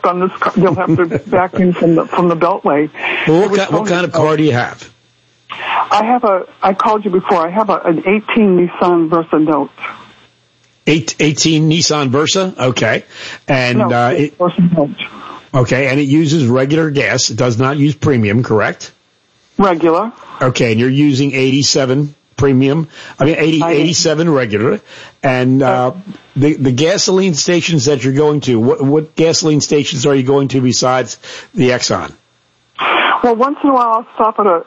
work on this car. You'll have to back in from the Beltway. Well, what kind of car do you have? I called you before. I have an 18 Nissan Versa Note. 18 Nissan Versa? Okay. And, Versa Note. Okay, and it uses regular gas. It does not use premium, correct? Regular. Okay, and you're using 87 premium. 87 regular. And the gasoline stations that you're going to, what gasoline stations are you going to besides the Exxon? Well, once in a while I'll stop at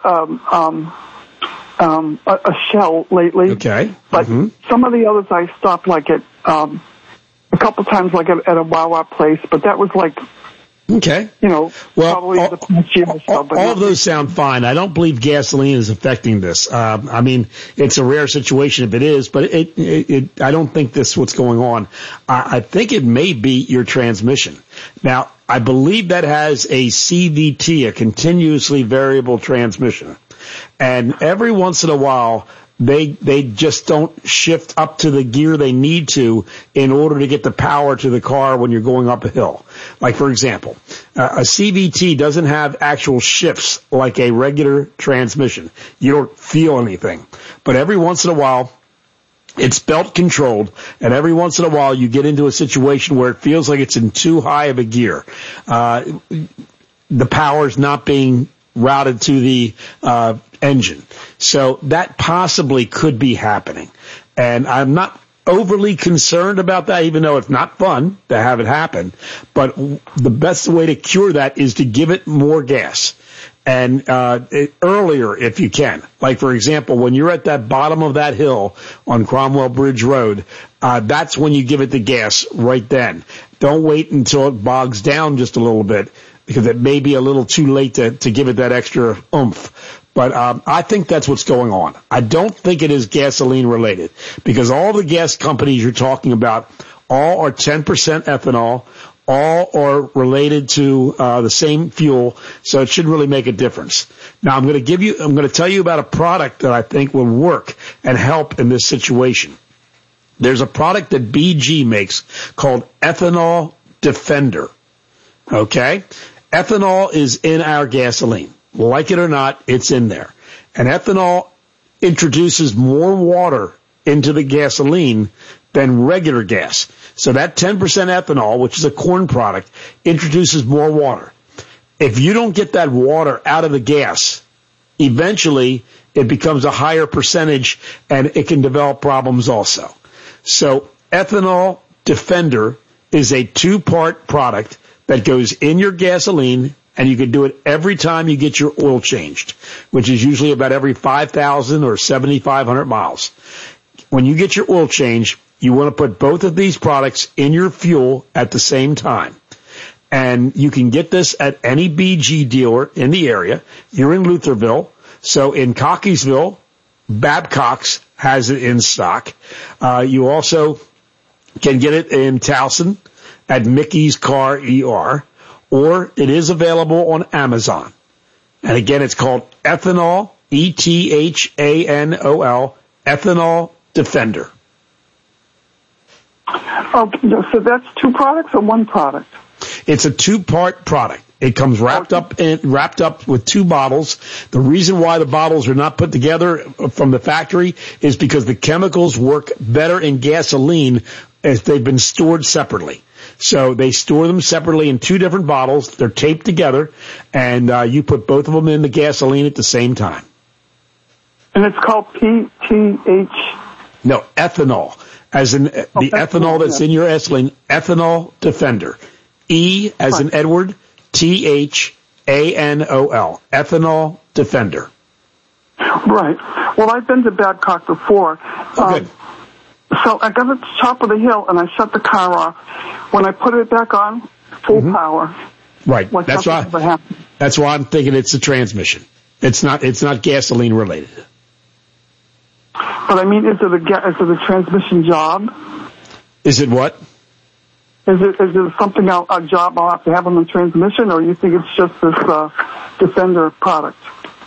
a Shell lately. Okay. But some of the others I stopped like at a couple times like at a Wawa place, but that was like okay. Probably the past year or so. All of those sound fine. I don't believe gasoline is affecting this. It's a rare situation if it is, but I don't think this is what's going on. I think it may be your transmission. Now, I believe that has a CVT, a continuously variable transmission. And every once in a while, they just don't shift up to the gear they need to in order to get the power to the car when you're going up a hill. Like, for example, a CVT doesn't have actual shifts like a regular transmission. You don't feel anything. But every once in a while, it's belt controlled, and every once in a while you get into a situation where it feels like it's in too high of a gear. The power's not being routed to the engine. So that possibly could be happening. And I'm not overly concerned about that, even though it's not fun to have it happen. But the best way to cure that is to give it more gas. And earlier, if you can. Like, for example, when you're at that bottom of that hill on Cromwell Bridge Road, that's when you give it the gas right then. Don't wait until it bogs down just a little bit, because it may be a little too late to give it that extra oomph. But I think that's what's going on. I don't think it is gasoline related, because all the gas companies you're talking about all are 10% ethanol, all are related to the same fuel, so it should really make a difference. Now I'm going to tell you about a product that I think will work and help in this situation. There's a product that BG makes called Ethanol Defender. Okay? Ethanol is in our gasoline. Like it or not, it's in there. And ethanol introduces more water into the gasoline than regular gas. So that 10% ethanol, which is a corn product, introduces more water. If you don't get that water out of the gas, eventually it becomes a higher percentage and it can develop problems also. So Ethanol Defender is a 2-part product that goes in your gasoline, and you can do it every time you get your oil changed, which is usually about every 5,000 or 7,500 miles. When you get your oil change, you want to put both of these products in your fuel at the same time. And you can get this at any BG dealer in the area. You're in Lutherville. So in Cockeysville, Babcock's has it in stock. You also can get it in Towson at Mickey's Car ER, or it is available on Amazon. And again, it's called Ethanol, ETHANOL, Ethanol Defender. Okay, so that's 2 products or 1 product? It's a 2-part product. It comes wrapped up with 2 bottles. The reason why the bottles are not put together from the factory is because the chemicals work better in gasoline if they've been stored separately. So they store them separately in 2 different bottles. They're taped together, and you put both of them in the gasoline at the same time. And it's called PTH? No, ethanol. As in the ethanol that's in your gasoline, Ethanol Defender. E as in Edward, THANOL, Ethanol Defender. Right. Well, I've been to Babcock before. Good. So I got at the top of the hill and I shut the car off. When I put it back on, full power. Right. That's why I'm thinking it's the transmission. It's not gasoline related. But I mean, is it a transmission job? Is it what? Is it something a job I'll have to have on the transmission, or you think it's just this Defender product?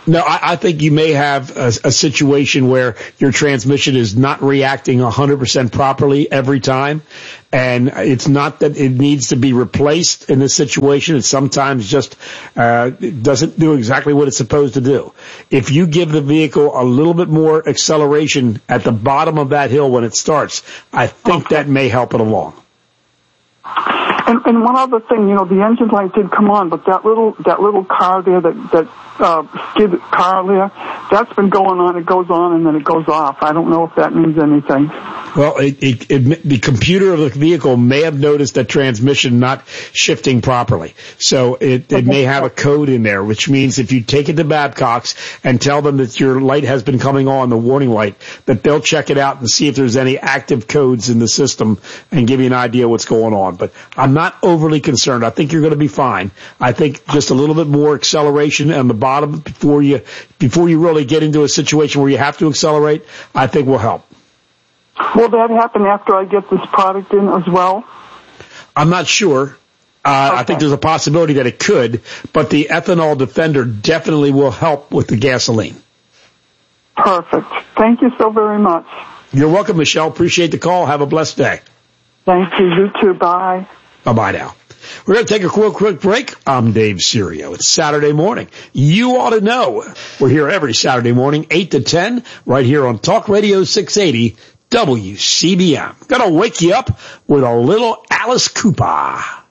No, I think you may have a situation where your transmission is not reacting 100% properly every time. And it's not that it needs to be replaced in this situation. It sometimes just doesn't do exactly what it's supposed to do. If you give the vehicle a little bit more acceleration at the bottom of that hill when it starts, I think that may help it along. And one other thing, the engine light did come on, but that little car there, that skid car there, that's been going on. It goes on and then it goes off. I don't know if that means anything. Well, the computer of the vehicle may have noticed that transmission not shifting properly. So it may have a code in there, which means if you take it to Babcock's and tell them that your light has been coming on, the warning light, that they'll check it out and see if there's any active codes in the system and give you an idea what's going on. But I'm not overly concerned. I think you're going to be fine. I think just a little bit more acceleration on the bottom before you really get into a situation where you have to accelerate, I think will help. Will that happen after I get this product in as well? I'm not sure. Okay. I think there's a possibility that it could, but the ethanol defender definitely will help with the gasoline. Perfect. Thank you so very much. You're welcome, Michelle. Appreciate the call. Have a blessed day. Thank you. You too. Bye. Bye-bye now. We're going to take a quick break. I'm Dave Serio. It's Saturday morning. You ought to know. We're here every Saturday morning, 8 to 10, right here on Talk Radio 680 WCBM. Gonna wake you up with a little Alice Cooper.